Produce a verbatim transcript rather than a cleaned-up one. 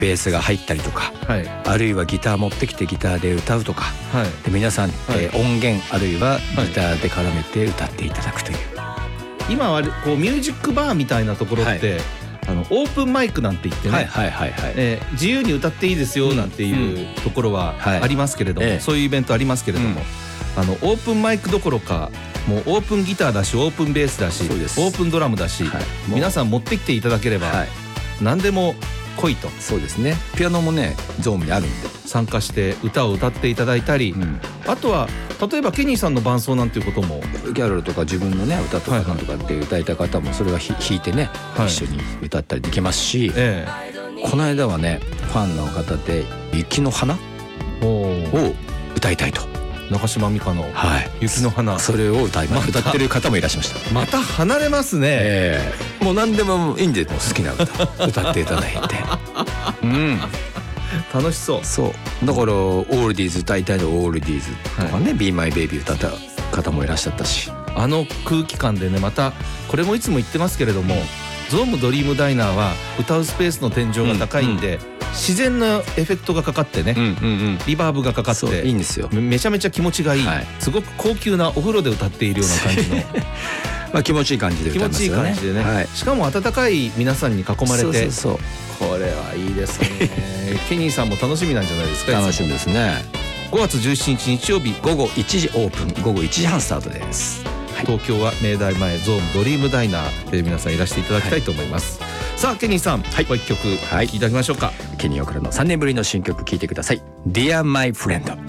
ベースが入ったりとか、はい、あるいはギター持ってきてギターで歌うとか、はい、で皆さん、はいえー、音源あるいはギターで絡めて歌っていただくという、はい、 今はこうミュージックバーみたいなところって、はい、あのオープンマイクなんて言ってね、はいはいはいはいえー、自由に歌っていいですよなんていうところはありますけれども、うんうんはい、そういうイベントありますけれども、うん、あのオープンマイクどころかもうオープンギターだしオープンベースだしオープンドラムだし、はい、皆さん持ってきていただければ、はい、何でも来いと。 そうですね。ピアノもねゾームにあるんで参加して歌を歌っていただいたり、うん、あとは例えばケニーさんの伴奏なんていうこともギャロルとか自分のね歌とかなんとかって歌いた方もそれは弾いてね、はい、一緒に歌ったりできますし、ええ、この間はねファンの方で雪の花を歌いたいと中島美嘉の雪の花、 はい、それを歌いま、ま、歌ってる方もいらっしゃいました。 また離れますね、 えー、もう何でもいいんでもう好きな歌歌っていただいてうん楽しそう。 そうだからオールディーズ歌いたいのオールディーズとかね、はい、Be My Baby 歌った方もいらっしゃったし、 あの空気感でねまたこれもいつも言ってますけれども、ゾームドリームダイナーは歌うスペースの天井が高いんで、うんうん、自然なエフェクトがかかってね、うんうんうん、リバーブがかかっていいんですよ。 めちゃめちゃ気持ちがいい、はい、すごく高級なお風呂で歌っているような感じのまあ気持ちいい感じで歌いますよね。 気持ちいい感じでね、はい、しかも温かい皆さんに囲まれて、そうそうそうこれはいいですねケニーさんも楽しみなんじゃないですか。 楽しみですね。 ごがつじゅうしちにち日曜日ごごいちじオープン、ごごいちじはんスタートです、 はい、東京は明大前ゾームドリームダイナーで皆さんいらしていただきたいと思います、はい、さあケニーさん、はい、もう一曲聴いていただきましょうか、はい、 ケニーオクラのさんねんぶりの新曲聴いてください。 Dear My Friend。